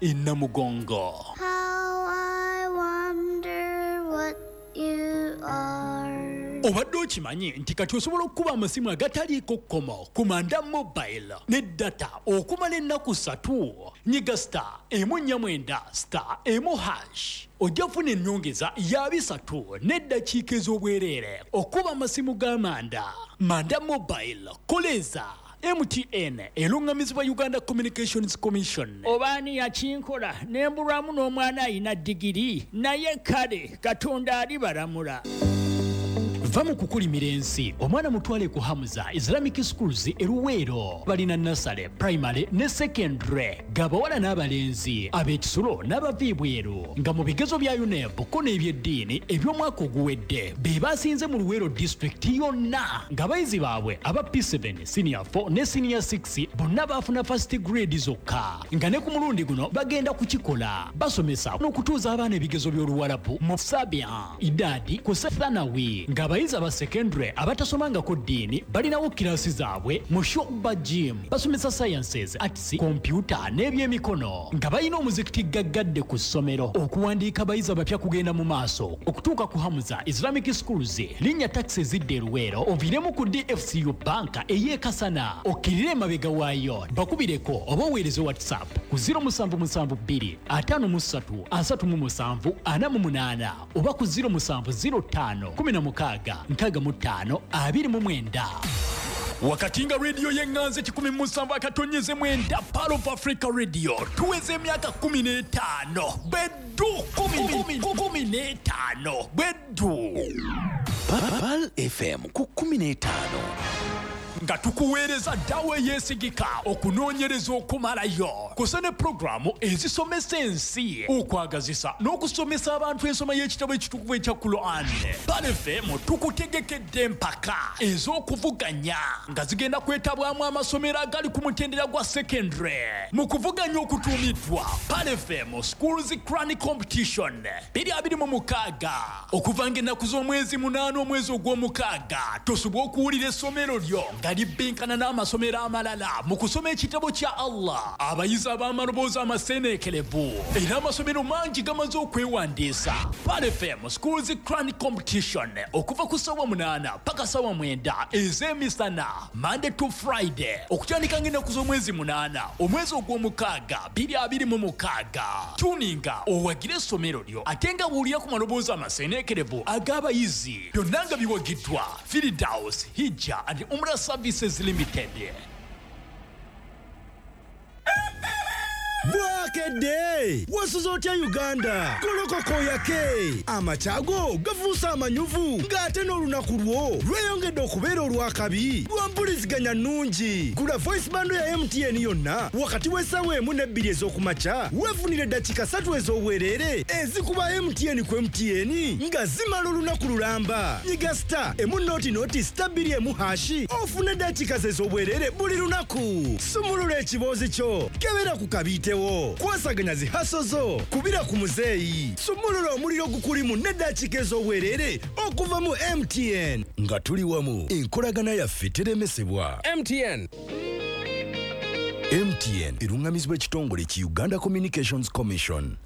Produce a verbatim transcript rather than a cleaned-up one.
e Namugongo. How I wonder what you are. Obadde okimanyi nti kati osobola okuba amasimu agataliiko kkomo ku Manda Mobile ne data okumala ennaku ssatu. Nyiga star emu nnya mwenda star emu hash ojja kufuna ennyongeza ya bisatu n'eddakiika ez'obwereere okuba amasimu ga Manda. Manda Mobile koleza M T N elungamizibwa Uganda Communications Commission. Obani yakinkola nembulwamu n'omwana ayina digiri naye kale Katonda ali balamula. Va kukulimira ensi omwana mutwale ku Hamza Islamic Schools eruweero balina nasale primary ne secondary gabawala n'abalenzi ab'ekisulo n'abaviibweru nga mu bigezo bya U N E B ko n'ebyeddiini eby'omwaka oguwedde be basinze mu Luweero district yonna ng'abayizi baabwe aba P seven senior four ne senior six bonna baafuna first grade zokka nga ne ku mulundi guno bagenda kukikola basomesa n'okutuuza abaana ebigezo by'Oluwarabu mu Sabian Idadi ku Sethanawi ng'abayizi aba secondary abatasomangako ddiini balinawo kirasi zaabwe mu Shoba Gym basomesa sciences arts computer n'ebyemikono nga balina omuzikiti gaggadde ku ssomero okuwandiika abayizi abapya kugenda mu maaso okutuuka ku Hamza Islamic Schools linnya taxi zidde Luweero oviremu ku D F C U banka ey'ekasana okkirire emabega waayo bakubireko oba oweereze WhatsApp ku zero seven seven two five three three seven ana mu munaana oba ku zero seven zero five one six nkaga mu ttaano abiri mu mwenda. Wakati nga radio yenganze kikumi mu musanvu akatonyeze mwenda Pearl of Africa Radio tuweze emyaka kumi n'etaano beddu kumi n'etaano beddu Pearl F M ku kumi n'etaano nga tukuweereza ddawo eyeesigika okunoonyereza okumalayo kusa ne programu ezisomesa ensi okwagazisa n'okusomesa abantu ensoma y'ekitabo ekitukuvu ekya Quran. Pearl F M tukutegekedde empaka ez'okuvuganya nga zigenda kwetabwamu amasomero agali ku mutendera gwa secondary mu kuvuganya okutuumiddwa Pearl F M Schools Crown Competition biri abiri mu mukaaga okuva ng'ennaku z'omwezi munaana omwezi ogw'omukaaga tosobwa okuwulira essomero lyo nga libinkana n'amasomero amalala mu kusoma ekitabo kya Allah. Abayizi ab'amaloboozi amaseeneekerevu era amasomero mangi gamaze okwewandiisa. Pearl F M Schools Crown Competition okuva ku ssaawa munaana paka ssaawa mwenda ez'emisana Monday to Friday okutandika ng'ennaku z'omwezi munaana omwezi ogw'omukaaga biri abiri mu mukaaga. Tuninga owagire essomero lyo ate nga buulira ku maloboozi amaseeneekerevu ag'abayizi byonna nga biwagiddwa Firdaus Hijja and Umrah Services Limited. Bwakedde wasuzotya Uganda kolokoko yake amachago gavuusa amanyuvu ng'ate n'olunaku lwo lweyongedde okubeera olwakabi lwampuliziganya nnungi. Gula voice bando ya M T N yonna wakati w'essaawa emu n'ebbiri ez'okumakya weefunire eddakiika ssatu ez'obwereere ezikuba M T N ku M T N nga zimala olunaku lulamba. Nyiga star emu noti noti star bbiri emu hashi ofune eddakiika ze ez'obwereere buli lunaku. Sumulula ekiboozi kyo kebera ku kabiite kwasaganya zihaso zo kubira ku muzeeyi sumulula omuliro gukulimu n'eddakiika ez'obwereere okuva mu M T N nga tuli wamu enkolagana yaffe teremesebwa. M T N M T N erungamizibwa ekitongole ki Uganda Communications Commission.